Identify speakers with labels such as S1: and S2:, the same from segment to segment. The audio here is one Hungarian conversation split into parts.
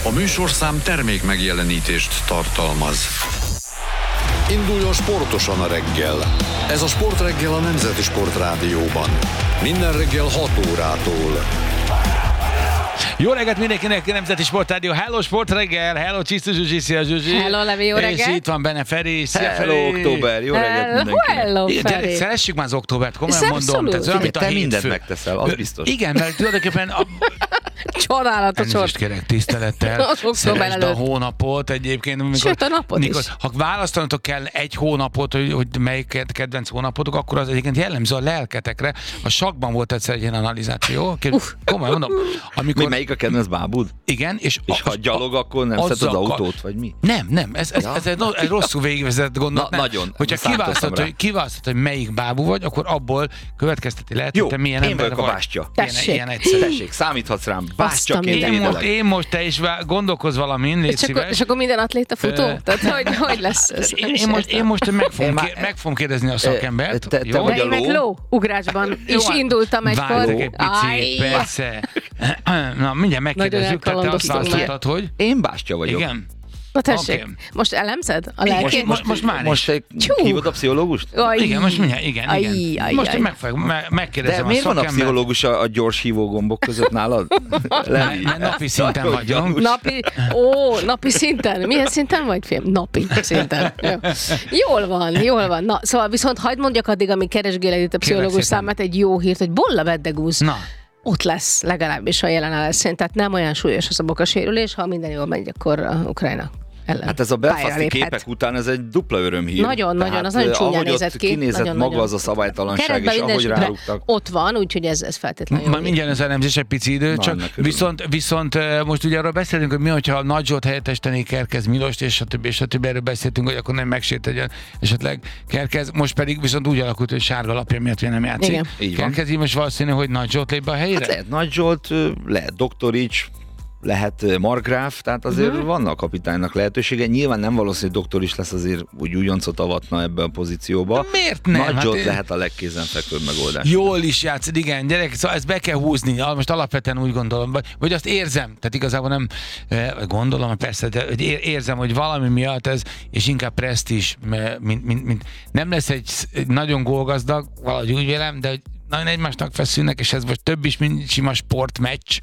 S1: A műsorszám termék megjelenítést tartalmaz. Induljon sportosan a reggel. Ez a Sportreggel a Nemzeti Sportrádióban. Minden reggel 6 órától.
S2: Jó reggelt mindenkinek, Nemzeti Sportrádió. Hello Sportreggel, hello Csisztus Zsuzsi, szia Zsuzsi.
S3: Hello Levi, jó reggelt.
S2: És itt van benne Feri, szia Feri.
S4: Hello október, jó reggelt mindenkinek.
S3: Hello Feri.
S2: Szeressük már az októbert, komolyan mondom.
S4: Te mindent megteszel, az biztos.
S2: Igen, mert tulajdonképpen...
S3: Csodálatos.
S2: Elnézést kérek tisztelettel. Szeresd a hónapot egyébként.
S3: Sőt, a napot is.
S2: Ha választanatok kell egy hónapot, hogy melyik kedvenc hónapotok, akkor az egyébként jellemző a lelketekre. A sakkban volt egyszer egy ilyen analizáció. Komolyan mondom. Amikor...
S4: Melyik a kedvenc bábud?
S2: Igen. És
S4: ha gyalog, akkor nem szed az autót, vagy mi?
S2: Nem. Ez egy rosszul végigvezetett gondolat.
S4: Nagyon.
S2: Hogyha kiválasztod, hogy melyik bábú vagy, akkor abból következteti lehet, hogy te milyen ember vagy.
S4: Jó, én vagyok a bástya.
S2: Ilyen egyszerű.
S4: Tessék, számíthatsz rám. Bástyaként védelek.
S2: Én most te is gondolkozz valamin, légy szíves.
S3: És akkor minden atléta futó? Tehát hogy lesz ez?
S2: Én most meg fogom kérdezni a szakembert.
S4: Te vagy a
S3: ló? Meg ló ugrásban is indultam egykor.
S2: Várj egy picit, persze. Na, mindjárt megkérdezzük, te azt választottad, hogy?
S4: Én bástya vagyok.
S2: Igen.
S3: Na tessék, most elemzed a lelkét?
S2: Most már
S4: most hívod a pszichológust?
S2: Igen, most mindjárt, igen. Most megkérdezem a
S4: miért van a
S2: szakembert.
S4: pszichológus a gyors hívógombok között nálad?
S2: Mert napi szinten vagyunk.
S3: Napi szinten? Milyen szinten vagy, fiam? Napi szinten. Jól van. Na, szóval viszont hagyd mondjak addig, amíg keresgéled itt a pszichológus számát, egy jó hírt, hogy Bolla Beddegúz.
S2: Na.
S3: Ott lesz, legalábbis a jelenállás szerint, tehát nem olyan súlyos az a bokasérülés, ha minden jól megy, akkor Ukrajna ellen.
S4: Hát ez a belfasti képek után ez egy dupla örömhír.
S3: Nagyon, az nagyon csúnyán nézett ki.
S4: Kinézett
S3: nagyon,
S4: maga az a szabálytalanság, és ahogy rárúgtak.
S3: Ott van, úgyhogy ez feltétlenül jó.
S2: Már mindjárt az elemzés egy pici idő, csak viszont most ugye arról beszélünk, hogy mi, hogyha Nagy Zsolt helyettesítené Kerkez Milost, és stb. Erről beszéltünk, hogy akkor nem megsértődjön esetleg Kerkez. Most pedig viszont úgy alakult, hogy sárga lapja miatt nem játszik. Kerkez, most valószínű, hogy Nagy Zsolt lép be a helyére?
S4: Hát lehet Nagy Zsolt, lehet Doktorics, lehet Markgraf, tehát azért vannak kapitánynak lehetősége. Nyilván nem valószínű, hogy Doktor is lesz, azért úgy újoncot avatna ebbe a pozícióba.
S2: Miért nem?
S4: Nagy Zsolt lehet a legkézenfekvőbb megoldás.
S2: Jól is játszik, igen, gyerek, szóval ezt be kell húzni. Most alapvetően úgy gondolom, vagy azt érzem, tehát igazából nem gondolom, persze, de érzem, hogy valami miatt ez, és inkább presztízs, mint nem lesz egy nagyon gólgazdag, valahogy úgy vélem, de nagyon egymásnak feszülnek, és ez most több is, mint sima sportmeccs.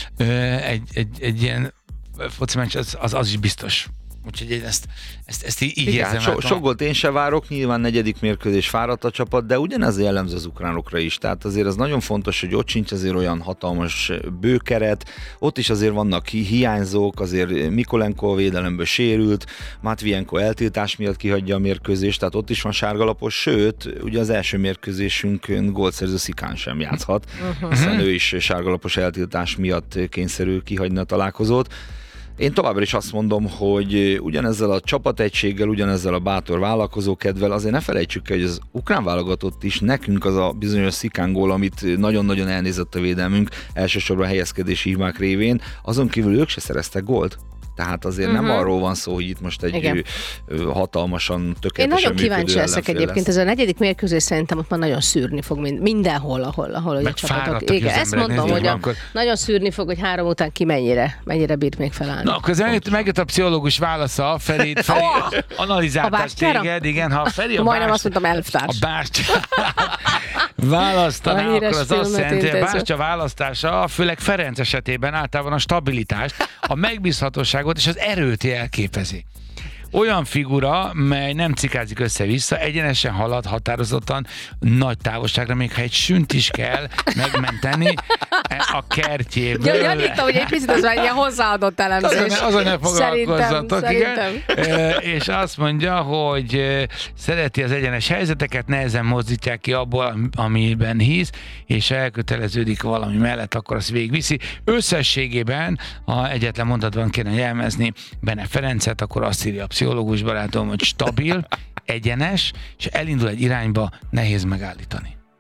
S2: Egy ilyen foci meccs, az is biztos. Úgyhogy én ezt így
S4: igen,
S2: érzem.
S4: Sok gólt én se várok, nyilván negyedik mérkőzés fáradt a csapat, de ugyanez jellemző az ukránokra is. Tehát azért az nagyon fontos, hogy ott sincs azért olyan hatalmas bőkeret, ott is azért vannak hiányzók, azért Mikolenko védelemből sérült, Matvienko eltiltás miatt kihagyja a mérkőzést, tehát ott is van sárgalapos, sőt, ugye az első mérkőzésünkön gólszerző Szikán sem játszhat, hiszen ő is sárgalapos eltiltás miatt kényszerül kihagyni a találkozót. Én továbbra is azt mondom, hogy ugyanezzel a csapategységgel, ugyanezzel a bátor vállalkozókedvel azért ne felejtsük el, hogy az ukrán válogatott is nekünk az a bizonyos Szikán gól, amit nagyon-nagyon elnézett a védelmünk, elsősorban helyezkedési hibák révén, azon kívül ők se szereztek gólt. Tehát azért nem arról van szó, hogy itt most egy hatalmasan, tökéletesen
S3: én nagyon kíváncsi
S4: leszek
S3: egyébként. Ez a negyedik mérkőzés szerintem ott már nagyon szűrni fog mindenhol, ahol a csapatok. Igen, ezt mondom, hogy nagyon szűrni fog, hogy 3 után ki mennyire bírt még felállni.
S2: Na, akkor megjött a pszichológus válasza, Feri analizáltás téged, igen, ha Feri
S3: majdnem azt mondtam, elvtárs.
S2: A bástya választaná, akkor az azt jelenti, hogy a bástya választása, főleg Ferenc esetében általában a stabilitást, a megbízhatóságot és az erőt jelképezi. Olyan figura, mely nem cikázik össze-vissza, egyenesen halad határozottan nagy távolságra, még ha egy sünt is kell megmenteni a kertjéből.
S3: Gyanítom, hogy egy picit az már ilyen hozzáadott elemzés.
S2: Azon ne foglalkozzatok, igen. És azt mondja, hogy szereti az egyenes helyzeteket, nehezen mozdítják ki abból, amiben hisz, és elköteleződik valami mellett, akkor azt végigviszi. Összességében, ha egyetlen mondatban kéne jelmezni Bene Ferencet, akkor azt írja a pszichológus barátom, hogy stabil, egyenes, és elindul egy irányba, nehéz megállítani.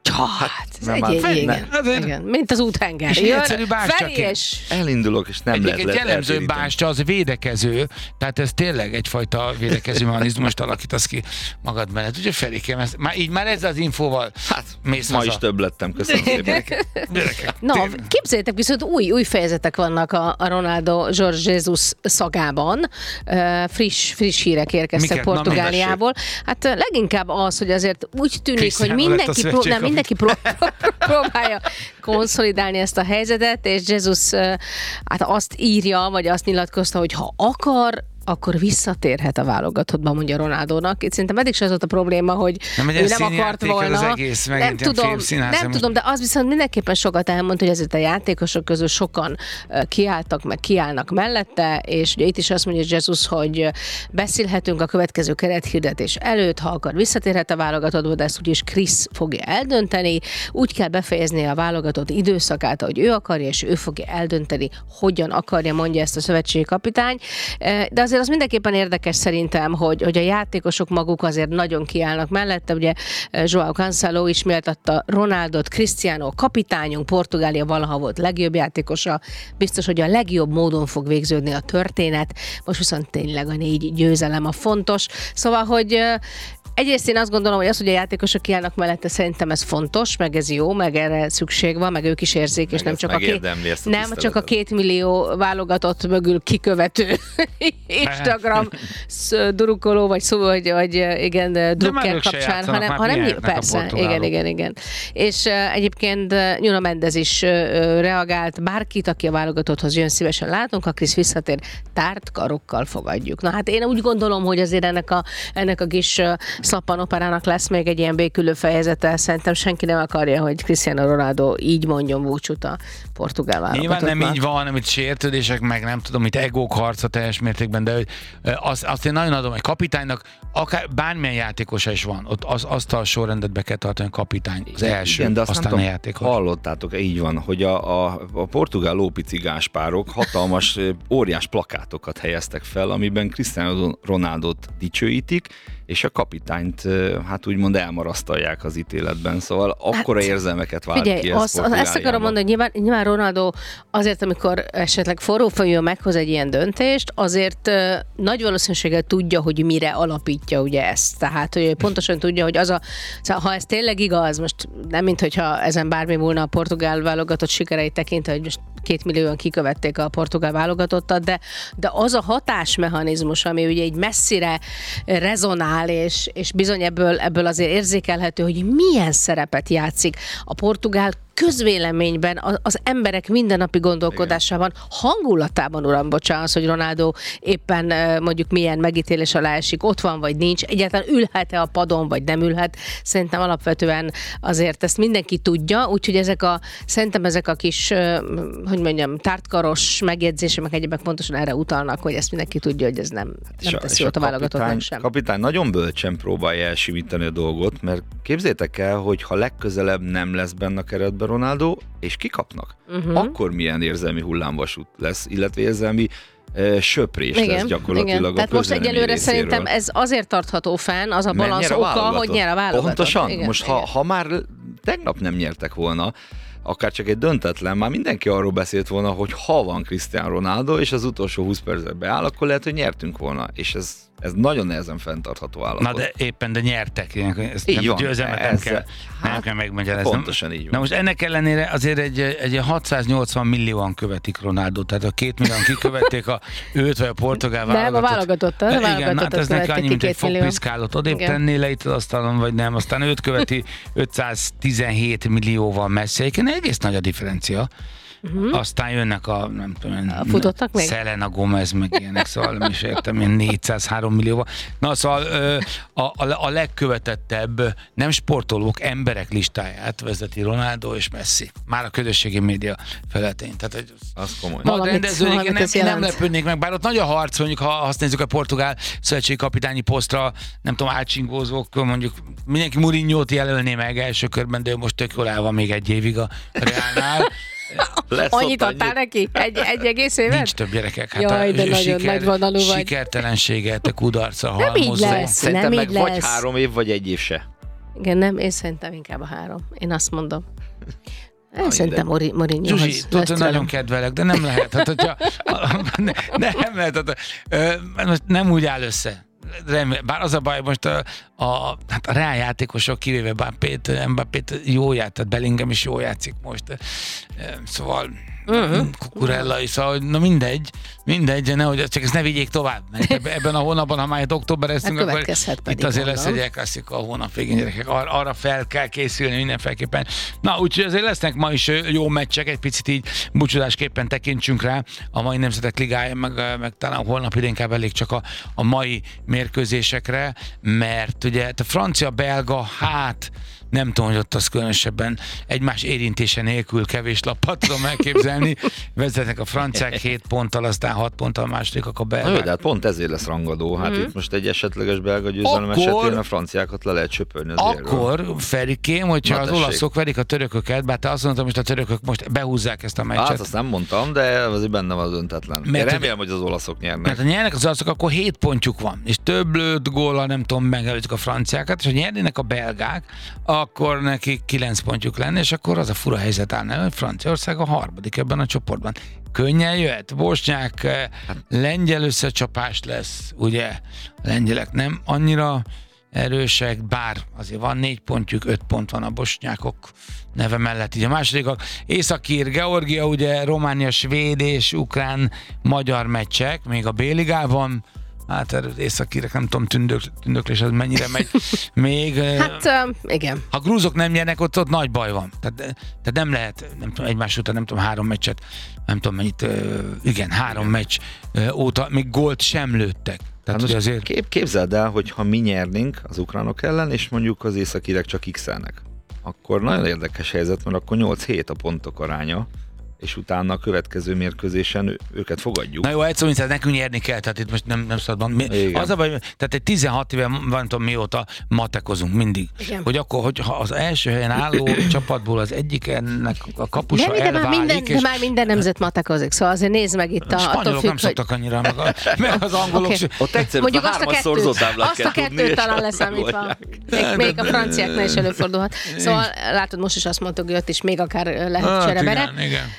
S3: Igen, mint az úthenger.
S2: És egyszerű
S3: Elindulok,
S4: és nem lehet
S2: egy jellemző bástya az védekező, tehát ez tényleg egyfajta védekező mechanizmust alakítasz ki magad mellett. Ugye Ferikém, már ezzel az infóval mész
S4: ma
S2: haza.
S4: is több lettem, köszönöm szépen.
S3: Na, képzeljétek, viszont új fejezetek vannak a Ronaldo Jorge Jesus szagában. Friss hírek érkeztek Portugáliából. Hát leginkább az, hogy azért úgy tűnik, hogy mindenki próbálja konszolidálni ezt a helyzetet, és Jesus hát azt írja, vagy azt nyilatkozta, hogy ha akar, akkor visszatérhet a válogatottba, mondja Ronaldónak. Itt szerintem eddig sem az volt a probléma, hogy ő nem akart volna.
S2: Az egész,
S3: nem tudom, de az viszont mindenképpen sokat elmond, hogy ezért a játékosok közül sokan kiálltak, meg kiállnak mellette, és ugye itt is azt mondja Jesus, hogy beszélhetünk a következő kerethirdetés előtt, ha akar, visszatérhet a válogatottba, de ezt úgyis Krisz fogja eldönteni. Úgy kell befejezni a válogatott időszakát, ahogy ő akarja, és ő fogja eldönteni, hogyan akarja, mondja ezt a szövetségi kapitány. De azért az mindenképpen érdekes szerintem, hogy a játékosok maguk azért nagyon kiállnak mellette. Ugye João Cancelo is méltatta Ronaldot, Cristiano kapitányunk, Portugália valaha volt legjobb játékosa. Biztos, hogy a legjobb módon fog végződni a történet. Most viszont tényleg a 4 győzelem a fontos. Szóval, hogy egyrészt én azt gondolom, hogy az, hogy a játékosok kiállnak mellette, szerintem ez fontos, meg ez jó, meg erre szükség van, meg ők is érzik, és nem csak a 2 millió válogatott mögül kikövető Instagram drukkoló, vagy igen, drukker kapcsán, hanem persze, igen. És egyébként Nuno Mendes is reagált, bárkit, aki a válogatotthoz jön, szívesen látunk, ha Krisz visszatér, tárt karokkal fogadjuk. Na hát én úgy gondolom, hogy azért ennek a kis szlappanoperának lesz még egy ilyen békülő fejezete. Szerintem senki nem akarja, hogy Cristiano Ronaldo így mondjon búcsút a portugál válogatottban.
S2: Nyilván nem így van, hanem itt sértődések, meg nem tudom, itt egók harca teljes mértékben, de azt én nagyon adom, hogy kapitánynak akár bármilyen játékosa is van, ott azt a sorrendet be kell tartani, a kapitány az első,
S4: igen, de azt
S2: aztán
S4: nem
S2: a játékos.
S4: Hallottátok, így van, hogy a portugál lópici gáspárok hatalmas, óriás plakátokat helyeztek fel, amiben Cristiano Ronaldot dicsőítik, és a kapitányt hát úgymond elmarasztalják az ítéletben, szóval akkora érzelmeket vált ki ez Portugáliában.
S3: Ezt akarom mondani, hogy nyilván Ronaldo azért, amikor esetleg forrófejűen meghoz egy ilyen döntést, azért nagy valószínűséggel tudja, hogy mire alapítja ugye ezt. Tehát, hogy pontosan tudja, hogy ha ez tényleg igaz, most nem minthogyha ezen bármi múlna a portugál válogatott sikereit tekintve, hogy most 2 millióan kikövették a portugál válogatottat, de az a hatásmechanizmus, ami ugye így messzire rezonál, és bizony ebből azért érzékelhető, hogy milyen szerepet játszik a portugál közvéleményben, az emberek mindennapi gondolkodásában, hangulatában, uram, bocsánat, hogy Ronaldo éppen mondjuk milyen megítélés alá esik, ott van vagy nincs, egyáltalán ülhet-e a padon, vagy nem ülhet. Szerintem alapvetően azért ezt mindenki tudja, úgyhogy szerintem ezek a kis, hogy mondjam, tártkaros megjegyzések, meg egyébként pontosan erre utalnak, hogy ezt mindenki tudja, hogy ez nem teszi ott a válogatottnak sem.
S4: Kapitány nagyon bölcsen próbálja elsimítani a dolgot, mert képzétek el, hogy ha legközelebb nem lesz benne a keretben Ronaldo, és kikapnak, akkor milyen érzelmi hullámvasút lesz, illetve érzelmi söprés lesz gyakorlatilag a közvélemény
S3: most egyelőre
S4: részéről.
S3: Szerintem ez azért tartható fenn, az a balansz oka, hogy nyer a válogatott.
S4: Pontosan, igen, most ha már tegnap nem nyertek volna, akár csak egy döntetlen, már mindenki arról beszélt volna, hogy ha van Cristiano Ronaldo, és az utolsó 20 percben beáll, akkor lehet, hogy nyertünk volna, és ez nagyon nehezen fenntartható állapot.
S2: Na de éppen, de nyertek. Ezt
S4: így
S2: nem győzelmet nem kell megmagyarázni.
S4: Pontosan így van.
S2: Na most ennek ellenére azért egy 680 millióan követik Ronaldot, tehát a 2 millióan kikövették őt vagy a portugál válogatott.
S3: Nem, a válogatottat.
S2: Igen, hát ez neki annyi, mint egy fogpiszkálót odébb tenné le itt az asztalon, vagy nem. Aztán őt követi 517 millióval messze. Egész nagy a differencia. Aztán jönnek nem tudom,
S3: futottak még?
S2: Selena Gomez, meg ilyenek, szóval nem is értem, én 403 millióval. Na szóval a legkövetettebb nem sportolók, emberek listáját vezeti Ronaldo és Messi. Már a közösségi média felületén. Tehát,
S4: az komoly.
S2: A rendezőnék nem lepődnék meg, bár ott nagy a harc, mondjuk, ha azt nézzük a portugál szövetségi kapitányi posztra, nem tudom, átcsingózók, mondjuk mindenki Mourinho-t jelölné meg első körben, de ő most tök jól el van még egy évig a Reálnál.
S3: Annyit adtál neki? Egy egész évet?
S2: Nincs több gyerekek. Hát
S3: jaj, de nagyon nagyvonalú vagy.
S2: Sikertelenséget, a kudarca
S3: halmozó. Nem így lesz.
S4: Szerintem
S3: nem
S4: meg vagy 3 év, vagy 1 év se.
S3: Igen, nem, én szerintem inkább a 3. Én azt mondom. Én szerintem Mourinhohoz.
S2: Zsuzsi, tudod, nagyon kedvelek, de nem lehet. Hát, hogyha, nem lehet. Hát, nem úgy áll össze. Bár az a baj, most a Real játékosok kivéve Mbappét jó játszik, Bellingham is jó játszik most. Szóval Cucurella is, szóval na mindegy, nehogy csak ezt ne vigyék tovább, mert ebben a hónapban, ha már októbereztünk, akkor itt azért lesz egy elkasszik a hónap végén, gyerekek, arra fel kell készülni mindenféleképpen. Na, úgyhogy azért lesznek ma is jó meccsek, egy picit így búcsúzásképpen tekintsünk rá a mai Nemzetek Ligája, meg talán holnap inkább elég csak a mai mérkőzésekre, mert ugye a francia-belga, nem tudom, hogy ott az különösebben egymás érintése nélkül kevés lappal tudom elképzelni. Vezetnek a franciák 7 ponttal, aztán 6 ponttal, a másodikak a belgák.
S4: Na jó, de hát pont ezért lesz rangadó. Hát itt most egy esetleges belga győzelem esetén a franciákat le lehet söpörni az érről.
S2: Akkor, Ferikém, hogyha az olaszok verik a törököket, bár te azt mondtam, hogy a törökök most behúzzák ezt a meccset.
S4: Hát azt nem mondtam, de azért benne van az öntetlen. Én remélem, hogy az olaszok nyernek.
S2: Mert ha nyernek az olaszok, akkor 7 pontjuk van, és több lőtt góllal, nem tudom, megelőzik a franciákat, és ha nyernének a belgák, akkor nekik 9 pontjuk lenne, és akkor az a fura helyzet állna, hogy Franciaország a 3. ebben a csoportban. Könnyen jöhet. Bosnyák, lengyel összecsapás lesz, ugye? A lengyelek nem annyira erősek, bár azért van 4 pontjuk, 5 pont van a bosnyákok neve mellett. Így a másodikak Északír, Georgia, ugye Románia, svéd és ukrán magyar meccsek, még a B-ligában. Hát északírek, nem tudom, tündöklés az mennyire megy még.
S3: Hát igen.
S2: Ha grúzok nem nyernek, ott nagy baj van. Tehát nem lehet, nem tudom, egymás után, nem tudom, 3 meccset, nem tudom mennyit, 3 meccs óta még gólt sem lőttek. Tehát
S4: hát
S2: azért...
S4: Képzeld el, hogy ha mi nyernénk az ukránok ellen, és mondjuk az északírek csak x-elnek, akkor nagyon érdekes helyzet, mert akkor 8-7 a pontok aránya, és utána a következő mérkőzésen őket fogadjuk.
S2: Na jó, egyszerűen nekünk nyerni kell, tehát itt most nem szabad. Az a baj, tehát egy 16 éve, nem tudom mióta matekozunk mindig. Igen. Hogy akkor, hogyha az első helyen álló csapatból az egyik ennek a kapusa elválik.
S3: De már minden nemzet matekozik, szóval azért nézd meg itt
S2: a spanyolok nem szoktak annyira, meg az angolok.
S4: Okay. Ott egyszerűen a 3-as szorzótáblát kell tudni.
S3: Azt a 2 talán leszámítva. Még a franciáknál is előfordulhat. Szóval látod, most is azt mondtuk, hogy ott is még akár lehet cserebere.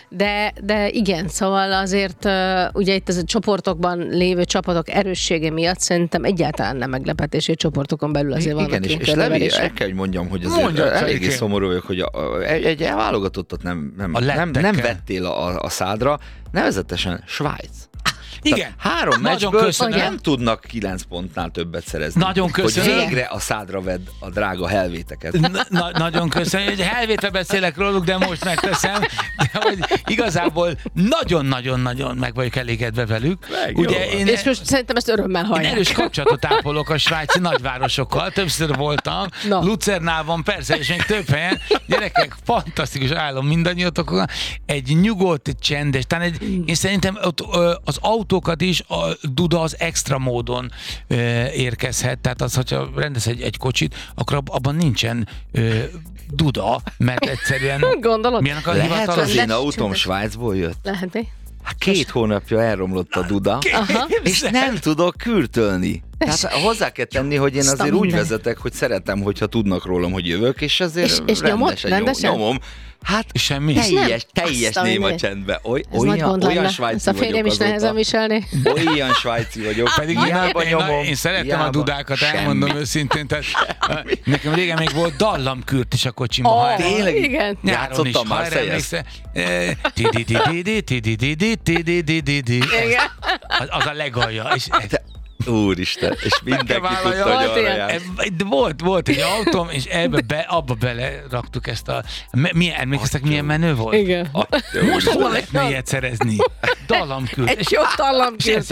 S3: De igen, szóval azért ugye itt a csoportokban lévő csapatok erőssége miatt szerintem egyáltalán nem meglepetés, hogy csoportokon belül azért vannak
S4: ilyen körülbelül. El kell, hogy mondjam, hogy azért eléggé szomorú vagyok, hogy egy válogatottat nem vettél a szádra, nevezetesen Svájc.
S2: Igen.
S4: 3 meccsből nem tudnak 9 pontnál többet szerezni.
S2: Nagyon köszönöm.
S4: Hogy végre a szádra vedd a drága helvéteket.
S2: Nagyon köszönöm, hogy helvétve beszélek róluk, de most megteszem. De hogy igazából nagyon-nagyon-nagyon meg vagyok elégedve velük. Ugye
S3: és most szerintem ezt örömmel hallják.
S2: Én erős kapcsolatot ápolok a svájci nagyvárosokkal. Többször voltam. No. Lucernál van persze, és még több helyen. Gyerekek, fantasztikus állom mindannyiatokon. Egy nyugodt, egy csendes. Én szerintem ott az autókat is a Duda az extra módon érkezhet, tehát az, hogyha rendez egy kocsit, akkor abban nincsen Duda, mert egyszerűen...
S3: Gondolod?
S4: Lehet, az én autóm Svájcból jött?
S3: Lehet.
S4: Hát 2 hónapja elromlott a Duda, és nem tudok kürtölni. Tehát hozzá kell tenni, hogy én azért úgy vezetek, hogy szeretem, hogyha tudnak rólam, hogy jövök, és azért
S3: és
S4: nyomom. Hát
S2: semmi.
S4: Teljes néma csendben. Olyan svájci
S3: vagyok. A férjem is nehezen viselni.
S4: Olyan svájci vagyok.
S2: Pedig én szeretem a Dudákat, elmondom őszintén. Nekem régen még volt dallamkürt is a kocsimban.
S4: Tényleg?
S3: Igen.
S4: Játszottam már Szejesz.
S2: Az a legalja.
S4: Úristen, és mindenki tudta, hogy arra jár.
S2: Volt egy autóm, és abba beleraktuk ezt a... Emlékeztek, milyen menő volt?
S3: Igen.
S2: Most hol lehetne ilyet szerezni? Dallamkürt.
S3: Egy jó dallamkürt.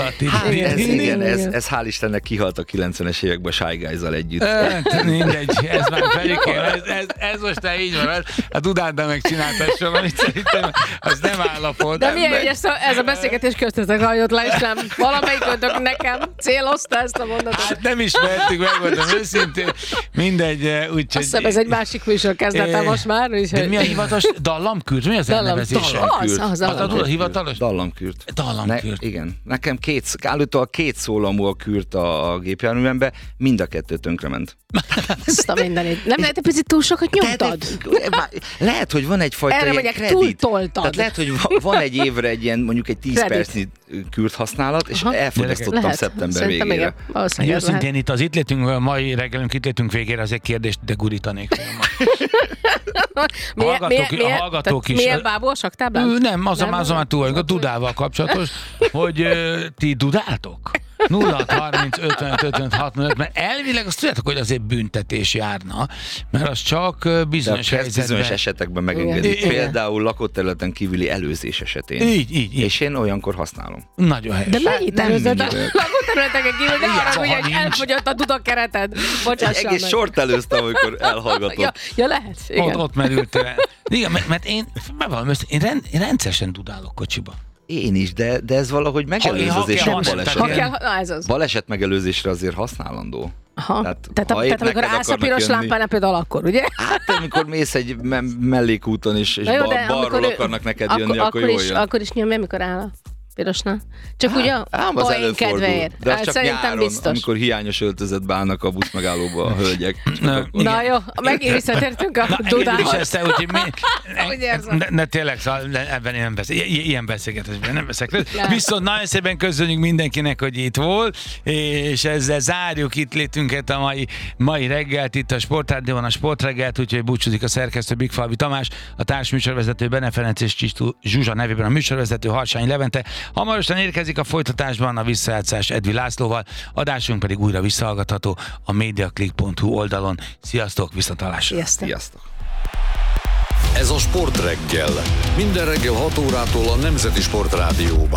S4: Ez hál' Istennek kihalt a 90-es években Shy Guys-zal együtt.
S2: Mindegy, ez már Ferikém, ez most így van. A Dudáddal megcsináltasson, amit szerintem az nem állapot.
S3: De milyen, hogy ez a beszélgetés köztetek hajott le, és nem valamelyik nekem nem célozta ezt a mondatot.
S2: Hát nem ismertük, megmondom őszintén. Mindegy, úgyhogy...
S3: Azt hiszem, ez egy másik műsor kezdete most már.
S2: De mi a hivatalos dallamkürt? Mi az elnevezése?
S3: Az
S2: a hivatalos?
S4: Dallamkürt.
S2: Dallamkürt.
S4: Igen. Nekem állítólag 2 szólamú a kürt a gépjárművembe, mind a 2 tönkrement.
S3: Azt a mindenit. Nem lehet, hogy picit túl sokat nyomtad?
S4: Lehet, hogy van egyfajta
S3: erre
S4: ilyen
S3: mondják,
S4: kredit.
S3: túltoltad.
S4: Tehát lehet, hogy van egy évre egy ilyen, mondjuk egy 10
S3: Kredit.
S4: percnyi kürt használat, és elfogyasztottam
S3: lehet.
S4: szeptember
S3: Szerintem
S4: végére.
S3: igen. Valószínűleg ez
S2: Őszintén itt az itt létünk, a mai reggelünk itt létünk végére, az egy kérdést, de gurítanék. A hallgatók is.
S3: Milyen bábú a saktáblán?
S2: Nem, azon már túl vagyunk, a dudával kapcsolatos, hogy ti dudáltok? 0-30, 55, 55, 65, mert elvileg azt tudjátok, hogy azért büntetés járna, mert az csak bizonyos helyzetben.
S4: Bizonyos esetekben megengedik. Például lakóterületen kívüli előzés esetén.
S2: Így.
S4: És én olyankor használom.
S2: Nagyon helyes.
S3: De mennyit előzöd a lakóterületeken kívül? De arra,
S2: ha
S3: hogy
S2: nincs.
S3: elfogyott a dudakereted. Bocsássam
S4: Egész
S3: meg.
S4: sort előztem, amikor elhallgatott.
S3: Ja, lehet. Igen.
S2: Ott merült el. Igen, mert én rendszeresen dudálok kocsiba.
S4: Én is, de ez valahogy megelőzés
S2: Ha
S4: a
S2: kell,
S4: baleset.
S3: Ha kell, na ez az.
S4: Baleset megelőzésre azért használandó.
S3: Aha. Tehát
S4: ha épp
S3: amikor
S4: neked
S3: állsz a
S4: akarnak
S3: piros
S4: jönni-
S3: lámpánál például akkor, ugye?
S4: Hát amikor mész egy mellékúton és
S3: Na jó, de
S4: balról
S3: amikor ő-
S4: akarnak neked jönni, akkor jól jön.
S3: Akkor is nyomja, amikor áll a pirosnál. Csak ugye a
S4: Ám az
S3: poén
S4: előfordul,
S3: kedvéért.
S4: de az
S3: Hát
S4: csak
S3: szerintem
S4: nyáron,
S3: biztos.
S4: amikor hiányos öltözetbe állnak a buszmegállóba a hölgyek.
S3: Na jó, megint visszatértünk a
S2: Én is
S3: dudához.
S2: ezt, úgyhogy
S3: Úgy érzem.
S2: ne tényleg, szóval ebben én nem veszek, ilyen beszélgetésben nem veszek részt.
S3: Nem.
S2: Viszont nagyon szépen köszönjük mindenkinek, hogy itt volt, és ezzel zárjuk itt létünket a mai reggelt, itt a Sportrádióban a Sportreggelt, úgyhogy búcsúzik a szerkesztő Bigfalvi Tamás, a társműsorvezető Bene Ferenc és Csistú Zsuzsa nevében a műsorvezető Harsányi Levente. Hamarosan érkezik a folytatásban a visszajátszás Edvi Lászlóval, adásunk pedig újra visszahallgatható a mediaclick.hu oldalon. Sziasztok, viszontlátásra!
S4: Sziasztok!
S1: Ez a Sportreggel. Minden reggel 6 órától a Nemzeti Sportrádióban.